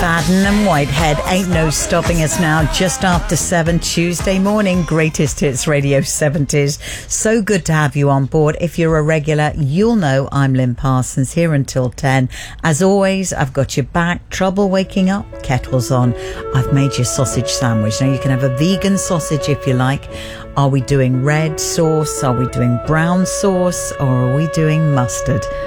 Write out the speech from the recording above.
McFadden and Whitehead, Ain't No Stopping Us Now, just after 7 Tuesday morning. Greatest Hits Radio 70s. So good to have you on board. If you're a regular, you'll know I'm Lynn Parsons, here until 10. As always, I've got your back. Trouble waking up? Kettle's on. I've made your sausage sandwich. Now you can have a vegan sausage if you like. Are we doing red sauce? Are we doing brown sauce? Or are we doing mustard?